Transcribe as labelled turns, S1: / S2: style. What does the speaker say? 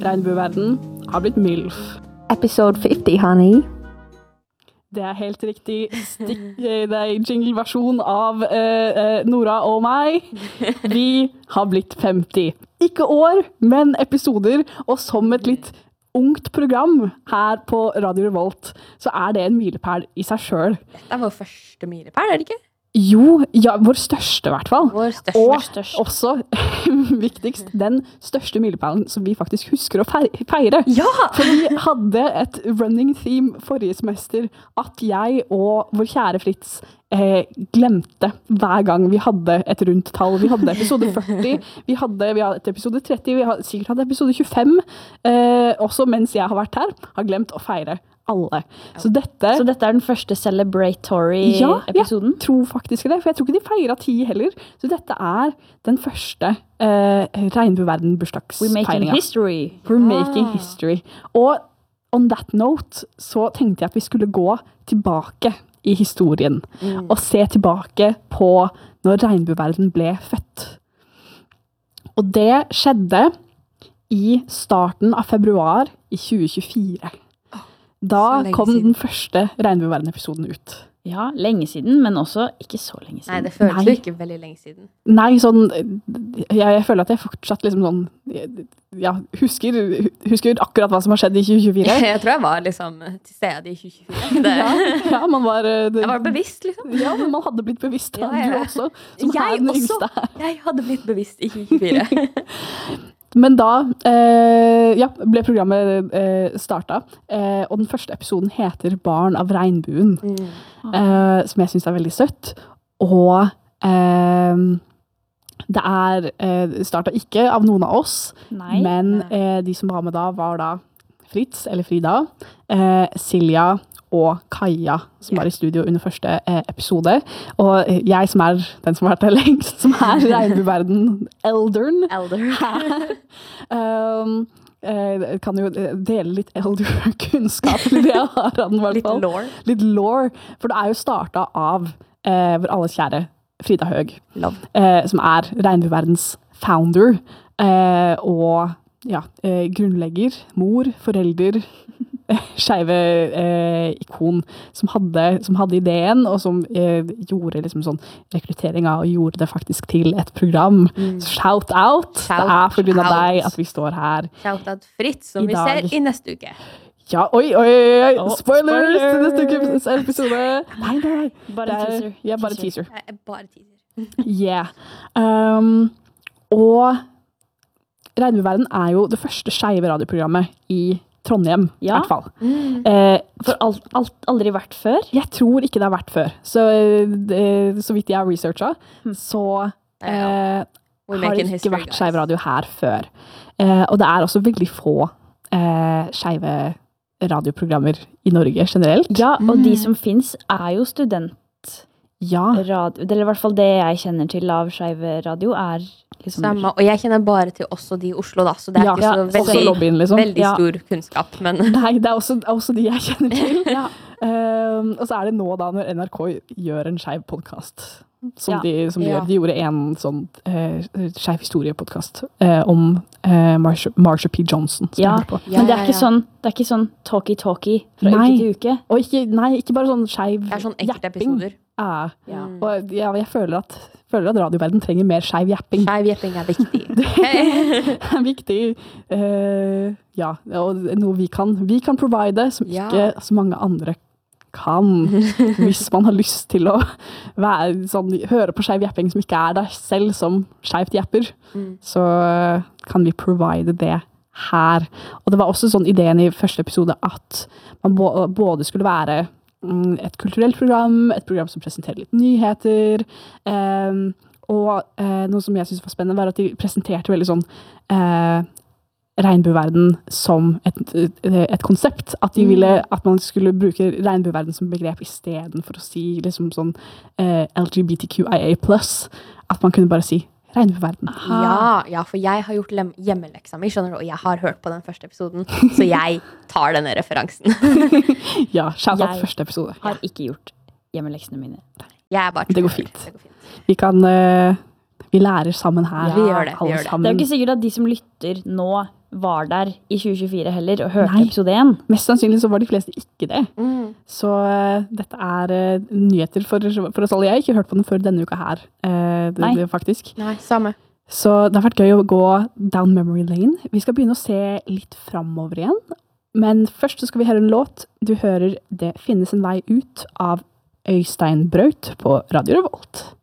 S1: regnbueverden har blitt MILF.
S2: Episode 50, honey.
S1: Det helt riktig. Det jingle-versjon av Nora og meg. Vi har blitt 50. Ikke år, men episoder, og som et litt ungt program her på Radio Revolt, så det en milepæl i seg selv.
S2: Dette vår første milepæl, det ikke?
S1: Jo, ja, vår største i hvert fall.
S2: Vår største.
S1: Og også, viktigst, den største milepælen som vi faktisk husker å feire.
S2: Ja!
S1: For vi hadde et running theme forrige semester at jeg og vår kjære Fritz glemte hver gang vi hadde et rundt tall. Vi hadde episode 40, vi hadde episode 30, vi har sikkert hatt episode 25, også mens jeg har vært her, har glemt å feire alle. Så dette
S3: den første celebratory-episoden?
S1: Ja, jeg tror faktisk det, for jeg tror ikke de feiret 10 heller. Så dette den første regnbueverden-bursdagsfeiringen.
S3: We're making history.
S1: We're making history. Og on that note, så tenkte jeg at vi skulle gå tilbake i historien, og se tilbake på når regnbueverden ble født. Og det skjedde i starten av februar i 2024. Da kom den første regnbueverden-episoden ut.
S3: Ja, lenge siden, men også ikke så lenge siden.
S2: Nei, det føles jo ikke veldig lenge siden.
S1: Nei, sånn, jeg føler at jeg fortsatt liksom sånn, ja, husker akkurat hva som har skjedd i 2024.
S2: Jeg tror jeg var liksom til stede i 2024.
S1: Ja, man var...
S2: jeg var bevisst, liksom.
S1: Ja, men man hadde blitt bevisst,
S2: ja.
S1: Du også, som
S2: jeg
S1: den
S2: også.
S1: yngste her.
S2: Jeg hadde blitt bevisst i 2024.
S1: Men da ble programmet startet, og den første episoden heter Barn av regnbuen, som jeg synes veldig søtt. Og det startet ikke av noen av oss, men de som var med da var da Fritz, eller Frida, Silja og Kaja, som var i studio under første episode. Og jeg som den som har vært der lengst, som regnbueverden elderen. Jeg kan jo dele litt elder-kunnskap, det jeg har av den i hvert fall. Litt lore. For det jo startet av vår alles kjære Frida Høeg, som regnbueverdens founder, og grunnlegger, mor, forelder, skeive ikon som hadde ideen, og som gjorde liksom sånn rekrutteringa og gjorde det faktisk til et program. Shout out! Det for grunn av deg at vi står her.
S2: Shout out Fritz, som vi ser i neste uke.
S1: Ja, oi! Spoilers til neste ukes episode! Nei.
S3: Bare teaser.
S1: Ja, bare teaser.
S2: Bare teaser.
S1: Yeah. Og Regnbueverden jo det første skeive radioprogrammet i Trondheim, i hvert fall.
S3: For aldri vært før?
S1: Jeg tror ikke det har vært før. Så vidt jeg har researchet, så har det ikke vært skeive radio her før. Og det også veldig få skeive radioprogrammer i Norge generelt.
S3: Ja, og de som finnes jo student.
S1: Ja.
S3: Radio, eller i hvert fall det jeg kjenner til av skeive radio liksom...
S2: Samme, og jeg kjenner bare til også de i Oslo da, så det ikke så veldig,
S1: lobbyen, liksom.
S2: Veldig stor kunnskap, men...
S1: Nei, det også de jeg kjenner til. Og så det nå da, når NRK gjør en skeiv podcast, som de gjør. De gjorde en sånn skeiv historie-podcast om Marsha P. Johnson, som jeg hørte på.
S3: Men det ikke sånn talky-talky fra uke til uke?
S1: Og ikke bare sånn skeiv
S2: sånn enkelte episoder.
S1: Og jeg føler at radioverden trenger mer skeiv japping.
S2: Skeiv japping viktig.
S1: Det viktig. Og noe vi kan provide, som ikke så mange andre kan. Hvis man har lyst til å høre på skeiv japping som ikke der selv som skeivt japper, så kan vi provide det her. Og det var også sånn ideen i første episode at man både skulle være et kulturelt program, et program som presenterer litt nyheter, og noe som jeg synes var spennende var at de presenterte veldig sånn regnbueverden som et konsept, at de ville at man skulle bruke regnbueverden som begrep i stedet for å si liksom sånn LGBTQIA+, at man kunne bare si regnbueverden.
S2: Ja, for jeg har gjort hjemmeleksa mi, skjønner du, og jeg har hørt på den første episoden, så jeg tar denne referansen.
S1: Ja, shout out første episode.
S3: Jeg har ikke gjort hjemmeleksene mine.
S1: Det går fint. Vi lærer sammen her.
S2: Vi gjør det.
S3: Det ikke sikkert at de som lytter nå var der i 2024 heller og hørte episode 1.
S1: Mest sannsynlig så var de fleste ikke det. Så dette nyheter for oss alle. Jeg har ikke hørt på den før denne uka her, faktisk.
S2: Nei, samme.
S1: Så det har vært gøy å gå down memory lane. Vi skal begynne å se litt fremover igjen. Men først så skal vi høre en låt. Du hører Det finnes en vei ut av Øystein Braut på Radio Revolt.